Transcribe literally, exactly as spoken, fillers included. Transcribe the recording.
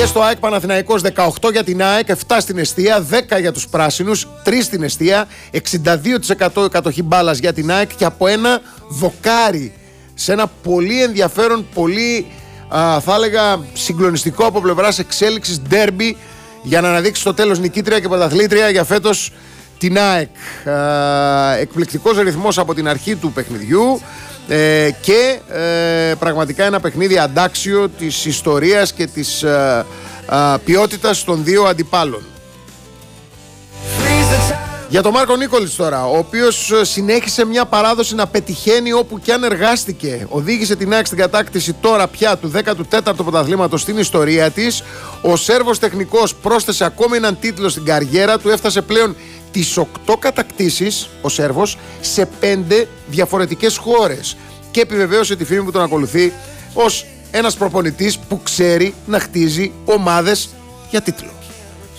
Στο ΑΕΚ Παναθηναϊκός δεκαοκτώ για την ΑΕΚ, επτά στην εστία, δέκα για τους πράσινους, τρία στην εστία, εξήντα δύο τοις εκατό κατοχή μπάλας για την ΑΕΚ και από ένα δοκάρι σε ένα πολύ ενδιαφέρον, πολύ α, θα έλεγα συγκλονιστικό από πλευράς εξέλιξης ντέρμπι για να αναδείξει στο τέλος νικήτρια και πρωταθλήτρια για φέτος την ΑΕΚ. Α, εκπληκτικός ρυθμός από την αρχή του παιχνιδιού ε, και ε, πραγματικά ένα παιχνίδι αντάξιο της ιστορίας και της ε, ε, ποιότητας των δύο αντιπάλων. Για τον Μάρκο Νίκολιτς τώρα, ο οποίος συνέχισε μια παράδοση να πετυχαίνει όπου και αν εργάστηκε. Οδήγησε την ΑΕΚ στην κατάκτηση τώρα πια του δέκατου τέταρτου πρωταθλήματος στην ιστορία της. Ο Σέρβος τεχνικός πρόσθεσε ακόμη έναν τίτλο στην καριέρα του, έφτασε πλέον τις οκτώ κατακτήσεις ο Σέρβος σε πέντε διαφορετικές χώρες και επιβεβαίωσε τη φήμη που τον ακολουθεί ως ένας προπονητής που ξέρει να χτίζει ομάδες για τίτλο.